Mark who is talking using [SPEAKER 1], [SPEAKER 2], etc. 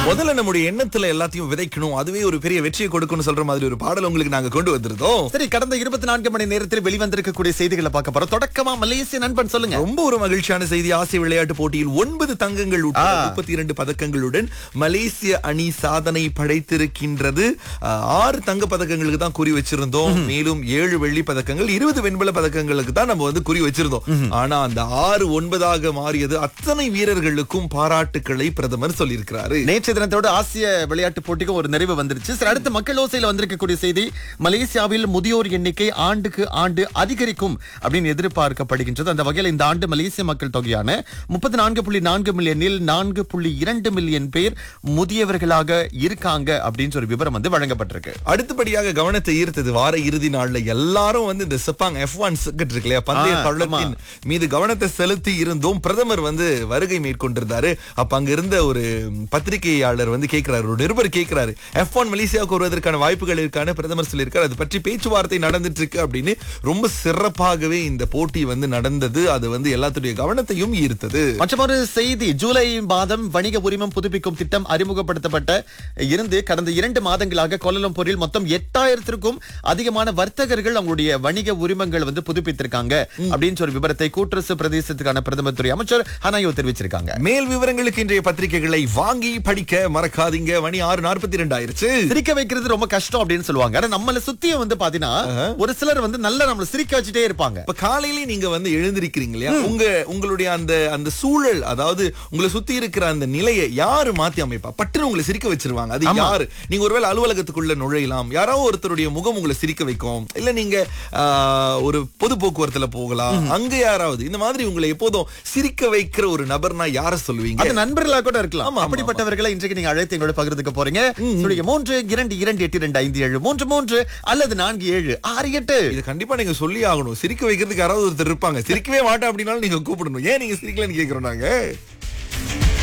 [SPEAKER 1] முதல்ல நம்முடைய எண்ணத்துல எல்லாத்தையும் விதைக்கணும், அதுவே ஒரு பெரிய வெற்றியை கொடுக்கணும் சொல்ற மாதிரி ஒரு பாடல் உங்களுக்கு நாங்க கொண்டு வந்திருந்தோம்.
[SPEAKER 2] சரி, கடந்த 24 மணி நேரத்தில் வெளிவந்திருக்கக்கூடிய செய்திகளை பார்க்க போறோம். தொடக்கமா மலேசிய நண்பன் சொல்லுங்க.
[SPEAKER 1] ரொம்ப ஒரு மகிழ்ச்சியான செய்தி. ஆசிய விளையாட்டு போட்டியில் 9 தங்கங்கள் உட்பட 32 பதக்கங்களுடன் மலேசிய அணி சாதனை படைத்திருக்கின்றது. 6 தங்க பதக்கங்களுக்கு தான் குறி வச்சிருந்தோம். மேலும் 7 வெள்ளி பதக்கங்கள், 20 வெண்கல பதக்கங்களுக்கு தான் நம்ம வந்து குறி வச்சிருந்தோம். ஆனா அந்த 6 9ஆக மாறியது. அத்தனை வீரர்களுக்கும் பாராட்டுக்களை பிரதமர் சொல்லியிருக்கிறாரு.
[SPEAKER 2] நேற்று தினத்தோடு ஆசிய விளையாட்டு போட்டிக்கும் ஒரு நிறைவு வந்துருச்சு. சரி, அடுத்த மக்கள் ஓசையில் வந்திருக்கக்கூடிய செய்தி, மலேசியாவில் முதியோர் எண்ணிக்கை ஆண்டுக்கு ஆண்டு அதிகரிக்கும் அப்படின்னு எதிர்பார்க்கப்படுகின்றது. அந்த வகையில் இந்த ஆண்டு மலேசிய மக்கள் தொகையான 34.4 மில்லியனில் 4.2 மில்லியன் பேர் முதியவர்களாக இருக்காங்க அப்படின்னு ஒரு விவரம் வந்து வழங்கப்பட்டிருக்கு.
[SPEAKER 1] அடுத்தபடியாக கவனத்தை ஈர்த்தது வார இறுதி நாள்ல எல்லாரும் வந்து இந்த செப்பாங் F1 சர்க்கிட் இருக்கு இல்லையா, பந்தய தளத்தின் மீது கவனத்தை செலுத்தி இருந்தோம். பிரதமர் வந்து வருகை மேற்கொண்டிருந்தாரு. அப்ப அங்க இருந்த ஒரு பத்திரிகையாளர் வந்து கேட்கிறாரு, ஒரு நிருபர் கேட்கிறாரு, F1 மலேசியாவுக்கு வருவதற்கான வாய்ப்புகள் இருக்கான பிரதமர் சொல்லியிருக்காரு. அது பற்றி பேச்சுவார்த்தை நடந்துட்டு இருக்கு அப்படின்னு. ரொம்ப சிறப்பாகவே இந்த போட்டி வந்து நடந்தது. அது வந்து எல்லாத்துடைய கவனத்தையும் ஈர்த்தது.
[SPEAKER 2] மற்றொரு செய்தி, ஜூலை மாதம் வணிக உரிமம் புதுப்பிக்கும் திட்டம் அறிமுகப்படுத்தப்பட்ட இருந்து கடந்த 2 மாதங்களாக கோலாலம்பூரில் மொத்தம் 8000த்திற்கும் அதிகமான வர்த்தகர்கள் அவங்களுடைய வணிக உரிமங்கள் வந்து புதுப்பித்திருக்காங்க அப்படின்னு ஒரு விவரத்தை கூட்டரசு பிரதேசத்துக்கான பிரதமர் துறை அமைச்சர் ஹனாயோ தெரிவிச்சிருக்காங்க.
[SPEAKER 1] மேல் விவரங்களுக்கு இன்றைய பத்திரிகைகளை வாங்கி படிக்க மறக்காதீங்க. மணி 6:42 ஆயிருச்சு.
[SPEAKER 2] சிரிக்க வைக்கிறது ரொம்ப கஷ்டம் அப்படின்னு சொல்லுவாங்க. ஆனா நம்மள சுத்திய வந்து பாத்தீங்கன்னா ஒரு சிலர் வந்து நல்லா நம்மள சிரிக்க வச்சுட்டே இருப்பாங்க.
[SPEAKER 1] இப்ப காலையில நீங்க வந்து எழுந்திருக்கிறீங்க இல்லையா, உங்களுடைய அந்த சூழல், அதாவது உங்களை சுத்தி இருக்கிற அந்த நிலையை யாரு மாத்தி அமைப்பா? பட்டுன்னு உங்களை சிரிக்க வச்சிருவாங்க. அது யாரு? நீங்க ஒருவேளை அலுவலகத்துக்குள்ள நுழையலாம், யாராவது ஒருத்தருடைய முகம் உங்களை சிரிக்க வைக்கும். இல்ல நீங்க ஒரு பொது போக்குவரத்துல போகலாம், அங்க யாராவது இந்த மாதிரி உங்களை எப்போதும் சிரிக்க வைக்கிற ஒரு நபர்னா யார சொல்லுவீங்க?
[SPEAKER 2] அது நண்பர்களா கூட இருக்கலாம். அப்படிப்பட்டவர்களை இன்றைக்கு நீங்க அழைத்து எங்களோட பகிர்ந்துக்க போறீங்க. 322282333 அல்லது 4768.
[SPEAKER 1] இது கண்டிப்பா நீங்க சொல்லி ஆகணும். சிரிக்க வைக்கிறதுக்கு யாராவது ஒருத்தர் இருப்பாங்க. சிரிக்கவே மாட்டேன் அப்படின்னாலும் நீங்க கூப்பிடணும். ஏன் நீங்க சிரிக்கலன்னு கேக்குறோம் நாங்க.